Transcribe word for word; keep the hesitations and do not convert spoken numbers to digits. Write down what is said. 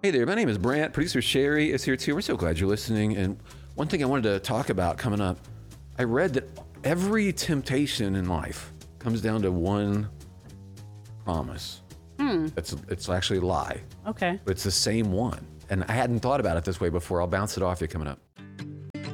Hey there, my name is Brant. Producer Sherry is here too. We're so glad you're listening. And one thing I wanted to talk about coming up, I read that every temptation in life comes down to one promise. Hmm. It's, it's actually a lie, Okay. but it's the same one. And I hadn't thought about it this way before. I'll bounce it off you coming up.